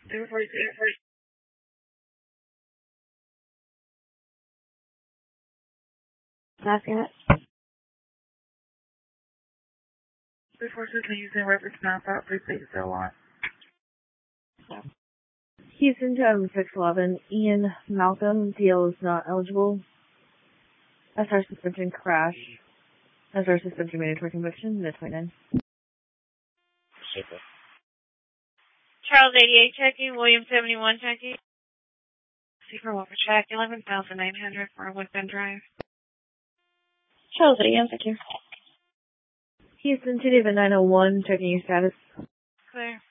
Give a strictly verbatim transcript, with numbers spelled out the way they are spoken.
Zero forty two. Asking it. Three four two. Can you send reference nine five three six zero one? Houston to item six eleven. Ian Malcolm. D L is not eligible. S R suspension crash. S R suspension mandatory conviction. Mid twenty-nine. Charles eighty-eight checking. William seventy-one checking. Secret Walker check. eleven thousand eight hundred for Woodbend Drive. Charles eighty-eight, thank you. Houston to David nine oh one. Checking your status. Clear.